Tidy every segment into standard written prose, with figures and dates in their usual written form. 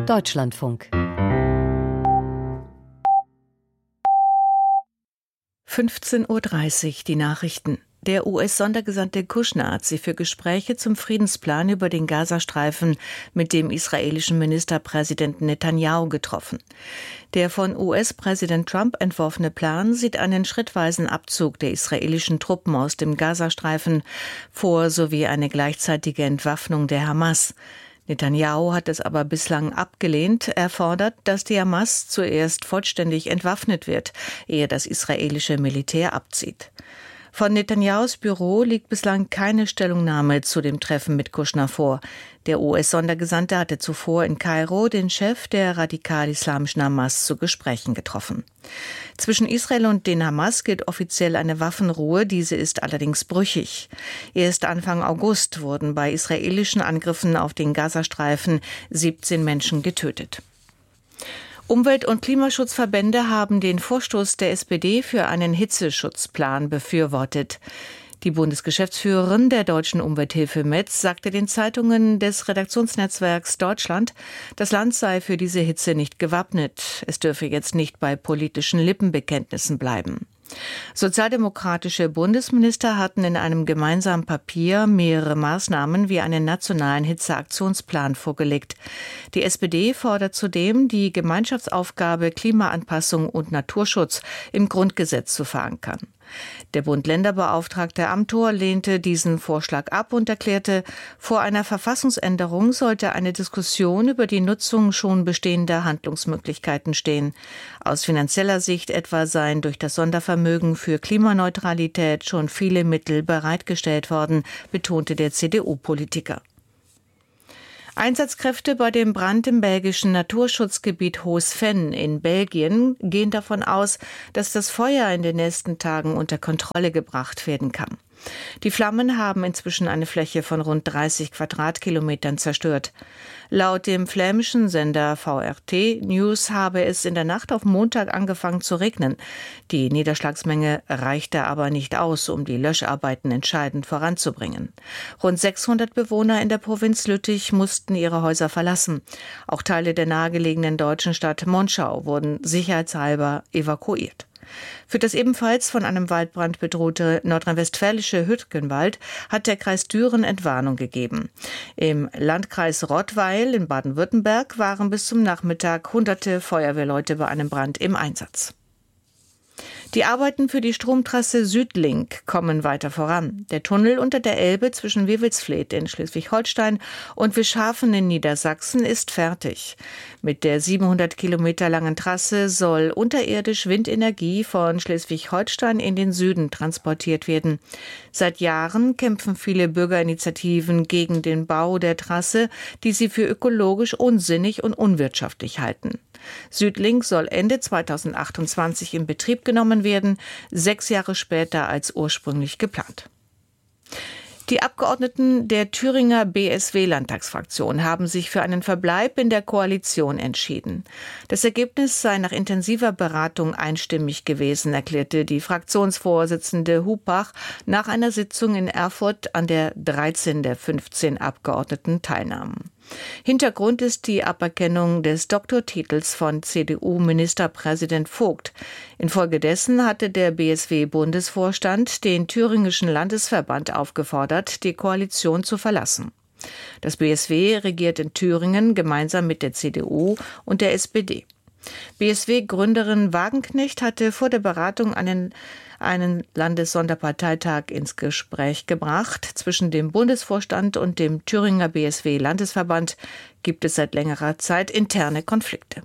Deutschlandfunk 15:30 Uhr, die Nachrichten. Der US-Sondergesandte Kushner hat sich für Gespräche zum Friedensplan über den Gazastreifen mit dem israelischen Ministerpräsidenten Netanyahu getroffen. Der von US-Präsident Trump entworfene Plan sieht einen schrittweisen Abzug der israelischen Truppen aus dem Gazastreifen vor sowie eine gleichzeitige Entwaffnung der Hamas. Netanyahu hat es aber bislang abgelehnt. Er fordert, dass die Hamas zuerst vollständig entwaffnet wird, ehe das israelische Militär abzieht. Von Netanyahus Büro liegt bislang keine Stellungnahme zu dem Treffen mit Kushner vor. Der US-Sondergesandte hatte zuvor in Kairo den Chef der radikal-islamischen Hamas zu Gesprächen getroffen. Zwischen Israel und den Hamas gilt offiziell eine Waffenruhe, diese ist allerdings brüchig. Erst Anfang August wurden bei israelischen Angriffen auf den Gazastreifen 17 Menschen getötet. Umwelt- und Klimaschutzverbände haben den Vorstoß der SPD für einen Hitzeschutzplan befürwortet. Die Bundesgeschäftsführerin der Deutschen Umwelthilfe Metz sagte den Zeitungen des Redaktionsnetzwerks Deutschland, das Land sei für diese Hitze nicht gewappnet. Es dürfe jetzt nicht bei politischen Lippenbekenntnissen bleiben. Sozialdemokratische Bundesminister hatten in einem gemeinsamen Papier mehrere Maßnahmen wie einen nationalen Hitzeaktionsplan vorgelegt. Die SPD fordert zudem, die Gemeinschaftsaufgabe Klimaanpassung und Naturschutz im Grundgesetz zu verankern. Der Bund-Länder-Beauftragte Amthor lehnte diesen Vorschlag ab und erklärte, vor einer Verfassungsänderung sollte eine Diskussion über die Nutzung schon bestehender Handlungsmöglichkeiten stehen. Aus finanzieller Sicht etwa seien durch das Sondervermögen für Klimaneutralität schon viele Mittel bereitgestellt worden, betonte der CDU-Politiker. Einsatzkräfte bei dem Brand im belgischen Naturschutzgebiet Hoos-Venn in Belgien gehen davon aus, dass das Feuer in den nächsten Tagen unter Kontrolle gebracht werden kann. Die Flammen haben inzwischen eine Fläche von rund 30 Quadratkilometern zerstört. Laut dem flämischen Sender VRT News habe es in der Nacht auf Montag angefangen zu regnen. Die Niederschlagsmenge reichte aber nicht aus, um die Löscharbeiten entscheidend voranzubringen. Rund 600 Bewohner in der Provinz Lüttich mussten ihre Häuser verlassen. Auch Teile der nahegelegenen deutschen Stadt Monschau wurden sicherheitshalber evakuiert. Für das ebenfalls von einem Waldbrand bedrohte nordrhein-westfälische Hütgenwald hat der Kreis Düren Entwarnung gegeben. Im Landkreis Rottweil in Baden-Württemberg waren bis zum Nachmittag hunderte Feuerwehrleute bei einem Brand im Einsatz. Die Arbeiten für die Stromtrasse Südlink kommen weiter voran. Der Tunnel unter der Elbe zwischen Wewelsfleth in Schleswig-Holstein und Wischhafen in Niedersachsen ist fertig. Mit der 700 Kilometer langen Trasse soll unterirdisch Windenergie von Schleswig-Holstein in den Süden transportiert werden. Seit Jahren kämpfen viele Bürgerinitiativen gegen den Bau der Trasse, die sie für ökologisch unsinnig und unwirtschaftlich halten. Südlink soll Ende 2028 in Betrieb genommen werden, 6 Jahre später als ursprünglich geplant. Die Abgeordneten der Thüringer BSW-Landtagsfraktion haben sich für einen Verbleib in der Koalition entschieden. Das Ergebnis sei nach intensiver Beratung einstimmig gewesen, erklärte die Fraktionsvorsitzende Hupach nach einer Sitzung in Erfurt, an der 13 der 15 Abgeordneten teilnahmen. Hintergrund ist die Aberkennung des Doktortitels von CDU-Ministerpräsident Vogt. Infolgedessen hatte der BSW-Bundesvorstand den thüringischen Landesverband aufgefordert, die Koalition zu verlassen. Das BSW regiert in Thüringen gemeinsam mit der CDU und der SPD. BSW-Gründerin Wagenknecht hatte vor der Beratung einen Landessonderparteitag ins Gespräch gebracht. Zwischen dem Bundesvorstand und dem Thüringer BSW-Landesverband gibt es seit längerer Zeit interne Konflikte.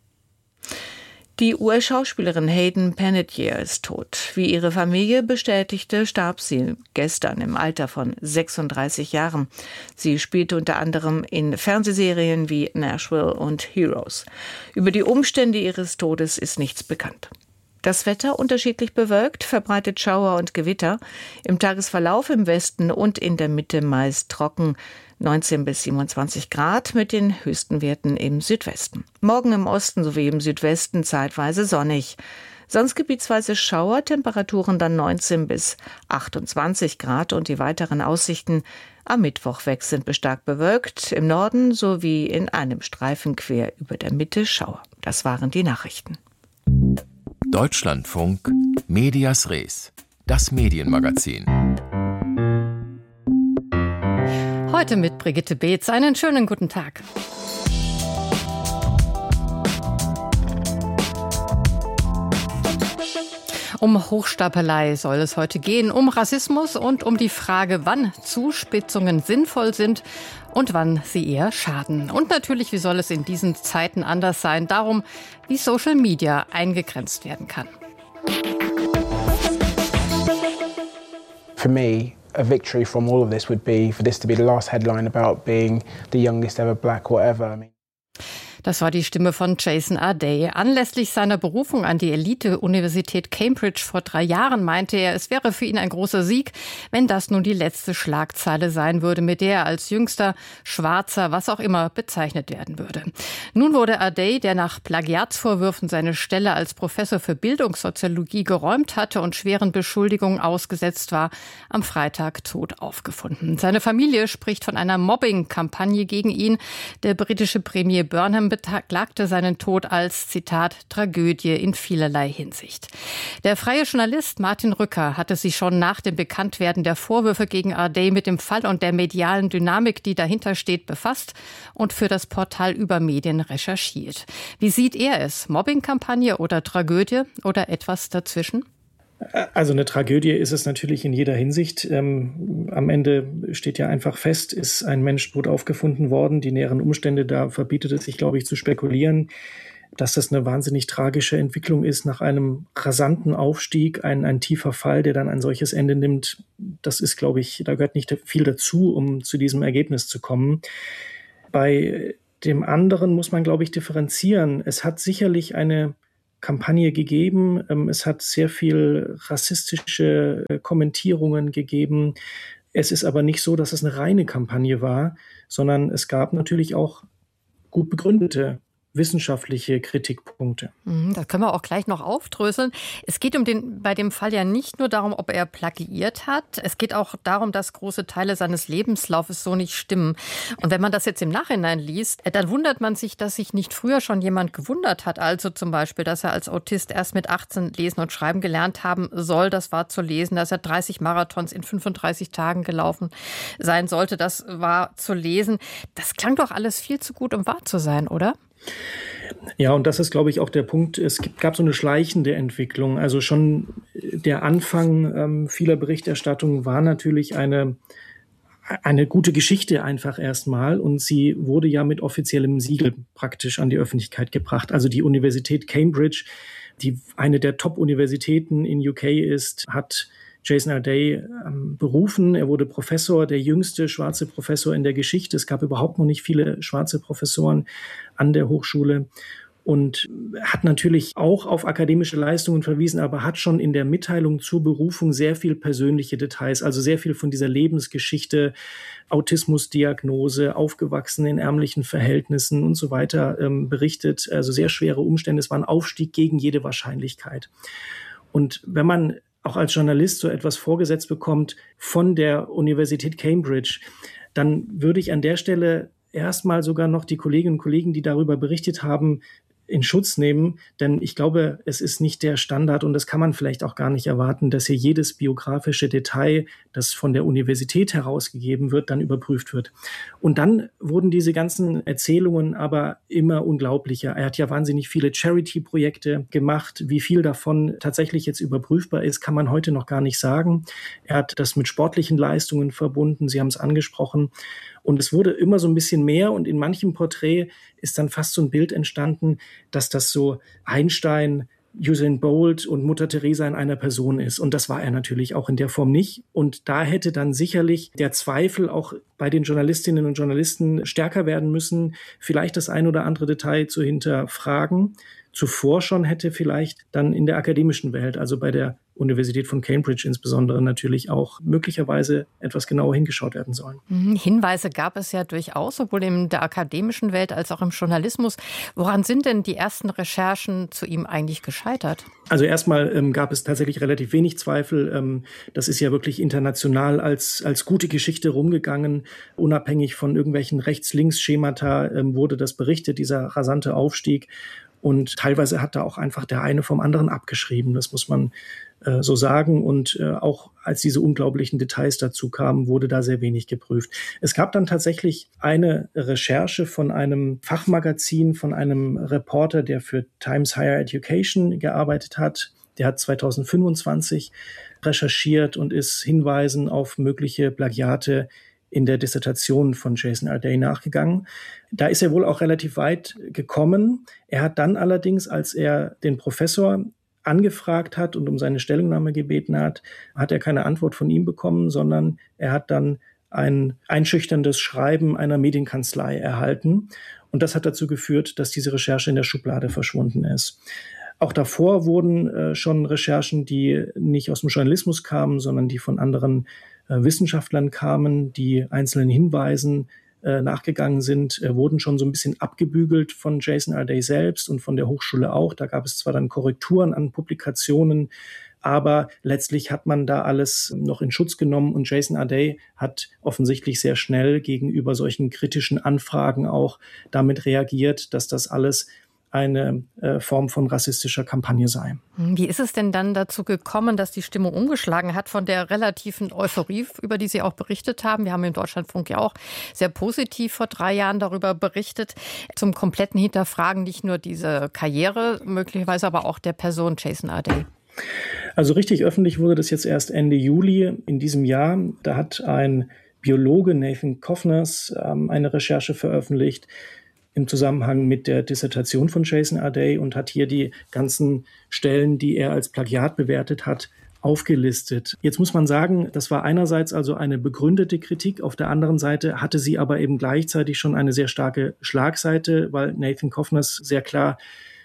Die US-Schauspielerin Hayden Panettiere ist tot. Wie ihre Familie bestätigte, starb sie gestern im Alter von 36 Jahren. Sie spielte unter anderem in Fernsehserien wie Nashville und Heroes. Über die Umstände ihres Todes ist nichts bekannt. Das Wetter unterschiedlich bewölkt, verbreitet Schauer und Gewitter. Im Tagesverlauf im Westen und in der Mitte meist trocken, 19 bis 27 Grad mit den höchsten Werten im Südwesten. Morgen im Osten sowie im Südwesten zeitweise sonnig. Sonst gebietsweise Schauer, Temperaturen dann 19 bis 28 Grad und die weiteren Aussichten am Mittwoch weg sind stark bewölkt, im Norden sowie in einem Streifen quer über der Mitte Schauer. Das waren die Nachrichten. Deutschlandfunk Medias Res, das Medienmagazin. Heute mit Brigitte Beetz. Einen schönen guten Tag. Um Hochstapelei soll es heute gehen, um Rassismus und um die Frage, wann Zuspitzungen sinnvoll sind und wann sie eher schaden. Und natürlich, wie soll es in diesen Zeiten anders sein? Darum, wie Social Media eingegrenzt werden kann. For me, a victory from all of this would be for this to be the last headline about being the youngest ever black whatever. Das war die Stimme von Jason Ardey. Anlässlich seiner Berufung an die Elite-Universität Cambridge vor 3 Jahren meinte er, es wäre für ihn ein großer Sieg, wenn das nun die letzte Schlagzeile sein würde, mit der er als jüngster, schwarzer, was auch immer bezeichnet werden würde. Nun wurde Ardey, der nach Plagiatsvorwürfen seine Stelle als Professor für Bildungssoziologie geräumt hatte und schweren Beschuldigungen ausgesetzt war, am Freitag tot aufgefunden. Seine Familie spricht von einer Mobbing-Kampagne gegen ihn. Der britische Premier Burnham beklagte seinen Tod als, Zitat, Tragödie in vielerlei Hinsicht. Der freie Journalist Martin Rücker hatte sich schon nach dem Bekanntwerden der Vorwürfe gegen Ardey mit dem Fall und der medialen Dynamik, die dahinter steht, befasst und für das Portal Über Medien recherchiert. Wie sieht er es? Mobbing-Kampagne oder Tragödie oder etwas dazwischen? Also eine Tragödie ist es natürlich in jeder Hinsicht. Am Ende steht ja einfach fest, ist ein Mensch tot aufgefunden worden. Die näheren Umstände, da verbietet es sich, glaube ich, zu spekulieren, dass das eine wahnsinnig tragische Entwicklung ist nach einem rasanten Aufstieg, ein tiefer Fall, der dann ein solches Ende nimmt. Das ist, glaube ich, da gehört nicht viel dazu, um zu diesem Ergebnis zu kommen. Bei dem anderen muss man, glaube ich, differenzieren. Es hat sicherlich eine Kampagne gegeben. Es hat sehr viel rassistische Kommentierungen gegeben. Es ist aber nicht so, dass es eine reine Kampagne war, sondern es gab natürlich auch gut begründete wissenschaftliche Kritikpunkte. Das können wir auch gleich noch aufdröseln. Es geht bei dem Fall ja nicht nur darum, ob er plagiiert hat. Es geht auch darum, dass große Teile seines Lebenslaufes so nicht stimmen. Und wenn man das jetzt im Nachhinein liest, dann wundert man sich, dass sich nicht früher schon jemand gewundert hat. Also zum Beispiel, dass er als Autist erst mit 18 lesen und schreiben gelernt haben soll. Das war zu lesen. Dass er 30 Marathons in 35 Tagen gelaufen sein sollte. Das war zu lesen. Das klang doch alles viel zu gut, um wahr zu sein, oder? Ja, und das ist, glaube ich, auch der Punkt. Es gab so eine schleichende Entwicklung. Also schon der Anfang vieler Berichterstattungen war natürlich eine gute Geschichte einfach erstmal. Und sie wurde ja mit offiziellem Siegel praktisch an die Öffentlichkeit gebracht. Also die Universität Cambridge, die eine der Top-Universitäten in UK ist, hat Jason Ardey berufen. Er wurde Professor, der jüngste schwarze Professor in der Geschichte. Es gab überhaupt noch nicht viele schwarze Professoren an der Hochschule und hat natürlich auch auf akademische Leistungen verwiesen, aber hat schon in der Mitteilung zur Berufung sehr viel persönliche Details, also sehr viel von dieser Lebensgeschichte, Autismusdiagnose, aufgewachsen in ärmlichen Verhältnissen und so weiter berichtet. Also sehr schwere Umstände. Es war ein Aufstieg gegen jede Wahrscheinlichkeit. Und wenn man auch als Journalist so etwas vorgesetzt bekommt von der Universität Cambridge, dann würde ich an der Stelle erstmal sogar noch die Kolleginnen und Kollegen, die darüber berichtet haben, in Schutz nehmen, denn ich glaube, es ist nicht der Standard und das kann man vielleicht auch gar nicht erwarten, dass hier jedes biografische Detail, das von der Universität herausgegeben wird, dann überprüft wird. Und dann wurden diese ganzen Erzählungen aber immer unglaublicher. Er hat ja wahnsinnig viele Charity-Projekte gemacht. Wie viel davon tatsächlich jetzt überprüfbar ist, kann man heute noch gar nicht sagen. Er hat das mit sportlichen Leistungen verbunden. Sie haben es angesprochen. Und es wurde immer so ein bisschen mehr und in manchem Porträt ist dann fast so ein Bild entstanden, dass das so Einstein, Usain Bolt und Mutter Teresa in einer Person ist. Und das war er natürlich auch in der Form nicht. Und da hätte dann sicherlich der Zweifel auch bei den Journalistinnen und Journalisten stärker werden müssen, vielleicht das ein oder andere Detail zu hinterfragen. zuvor schon hätte vielleicht dann in der akademischen Welt, also bei der Universität von Cambridge insbesondere, natürlich auch möglicherweise etwas genauer hingeschaut werden sollen. Hinweise gab es ja durchaus, sowohl in der akademischen Welt als auch im Journalismus. Woran sind denn die ersten Recherchen zu ihm eigentlich gescheitert? Also erstmal gab es tatsächlich relativ wenig Zweifel. Das ist ja wirklich international als gute Geschichte rumgegangen. Unabhängig von irgendwelchen Rechts-Links-Schemata wurde das berichtet, dieser rasante Aufstieg. Und teilweise hat da auch einfach der eine vom anderen abgeschrieben. Das muss man so sagen. Und auch als diese unglaublichen Details dazu kamen, wurde da sehr wenig geprüft. Es gab dann tatsächlich eine Recherche von einem Fachmagazin, von einem Reporter, der für Times Higher Education gearbeitet hat. Der hat 2025 recherchiert und ist Hinweisen auf mögliche Plagiate in der Dissertation von Jason Arday nachgegangen. Da ist er wohl auch relativ weit gekommen. Er hat dann allerdings, als er den Professor angefragt hat und um seine Stellungnahme gebeten hat, hat er keine Antwort von ihm bekommen, sondern er hat dann ein einschüchterndes Schreiben einer Medienkanzlei erhalten. Und das hat dazu geführt, dass diese Recherche in der Schublade verschwunden ist. Auch davor wurden schon Recherchen, die nicht aus dem Journalismus kamen, sondern die von anderen Wissenschaftlern kamen, die einzelnen Hinweisen nachgegangen sind, wurden schon so ein bisschen abgebügelt von Jason Arday selbst und von der Hochschule auch. Da gab es zwar dann Korrekturen an Publikationen, aber letztlich hat man da alles noch in Schutz genommen und Jason Arday hat offensichtlich sehr schnell gegenüber solchen kritischen Anfragen auch damit reagiert, dass das alles eine Form von rassistischer Kampagne sei. Wie ist es denn dann dazu gekommen, dass die Stimmung umgeschlagen hat von der relativen Euphorie, über die Sie auch berichtet haben? Wir haben im Deutschlandfunk ja auch sehr positiv vor 3 Jahren darüber berichtet, zum kompletten Hinterfragen nicht nur diese Karriere, möglicherweise aber auch der Person Jason Arday. Also richtig öffentlich wurde das jetzt erst Ende Juli in diesem Jahr. Da hat ein Biologe, Nathan Kovners, eine Recherche veröffentlicht im Zusammenhang mit der Dissertation von Jason Arday und hat hier die ganzen Stellen, die er als Plagiat bewertet hat, aufgelistet. Jetzt muss man sagen, das war einerseits also eine begründete Kritik, auf der anderen Seite hatte sie aber eben gleichzeitig schon eine sehr starke Schlagseite, weil Nathan Kovners sehr klar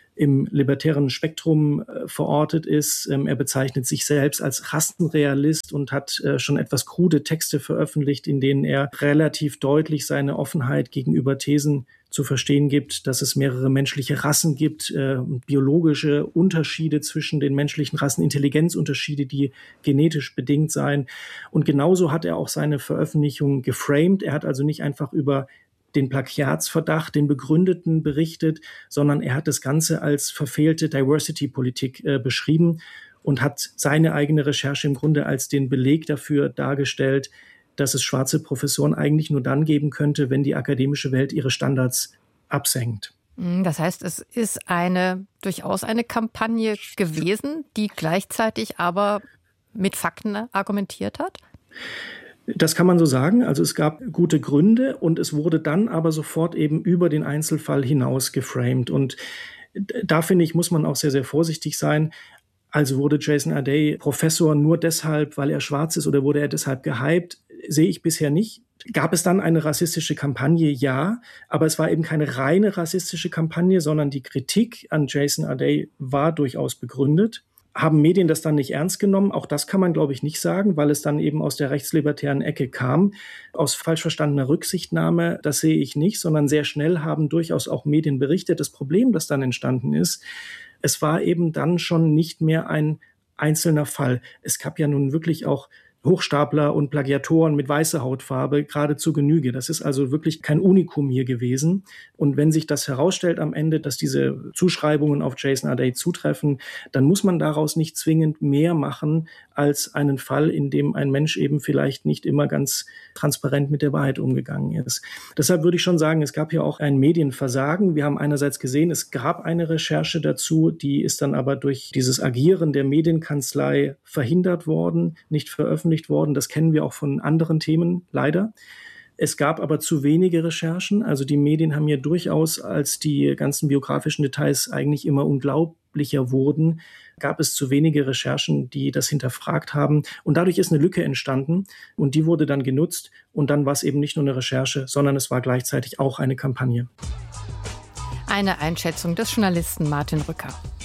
im libertären Spektrum verortet ist. Er bezeichnet sich selbst als Rassenrealist und hat schon etwas krude Texte veröffentlicht, in denen er relativ deutlich seine Offenheit gegenüber Thesen zu verstehen gibt, dass es mehrere menschliche Rassen gibt, biologische Unterschiede zwischen den menschlichen Rassen, Intelligenzunterschiede, die genetisch bedingt seien. Und genauso hat er auch seine Veröffentlichung geframed. Er hat also nicht einfach über den Plagiatsverdacht, den begründeten berichtet, sondern er hat das Ganze als verfehlte Diversity-Politik beschrieben und hat seine eigene Recherche im Grunde als den Beleg dafür dargestellt, dass es schwarze Professoren eigentlich nur dann geben könnte, wenn die akademische Welt ihre Standards absenkt. Das heißt, es ist durchaus eine Kampagne gewesen, die gleichzeitig aber mit Fakten argumentiert hat? Das kann man so sagen. Also es gab gute Gründe und es wurde dann aber sofort eben über den Einzelfall hinaus geframed. Und da finde ich, muss man auch sehr, sehr vorsichtig sein. Also wurde Jason Arday Professor nur deshalb, weil er schwarz ist oder wurde er deshalb gehypt? Sehe ich bisher nicht. Gab es dann eine rassistische Kampagne? Ja, aber es war eben keine reine rassistische Kampagne, sondern die Kritik an Jason Arday war durchaus begründet. Haben Medien das dann nicht ernst genommen? Auch das kann man, glaube ich, nicht sagen, weil es dann eben aus der rechtslibertären Ecke kam. Aus falsch verstandener Rücksichtnahme, das sehe ich nicht, sondern sehr schnell haben durchaus auch Medien berichtet. Das Problem, das dann entstanden ist, es war eben dann schon nicht mehr ein einzelner Fall. Es gab ja nun wirklich auch Hochstapler und Plagiatoren mit weißer Hautfarbe geradezu Genüge. Das ist also wirklich kein Unikum hier gewesen. Und wenn sich das herausstellt am Ende, dass diese Zuschreibungen auf Jason Arday zutreffen, dann muss man daraus nicht zwingend mehr machen als einen Fall, in dem ein Mensch eben vielleicht nicht immer ganz transparent mit der Wahrheit umgegangen ist. Deshalb würde ich schon sagen, es gab hier auch ein Medienversagen. Wir haben einerseits gesehen, es gab eine Recherche dazu, die ist dann aber durch dieses Agieren der Medienkanzlei verhindert worden, nicht veröffentlicht worden. Das kennen wir auch von anderen Themen, leider. Es gab aber zu wenige Recherchen. Also die Medien haben ja durchaus, als die ganzen biografischen Details eigentlich immer unglaublicher wurden, gab es zu wenige Recherchen, die das hinterfragt haben. Und dadurch ist eine Lücke entstanden und die wurde dann genutzt. Und dann war es eben nicht nur eine Recherche, sondern es war gleichzeitig auch eine Kampagne. Eine Einschätzung des Journalisten Martin Rücker.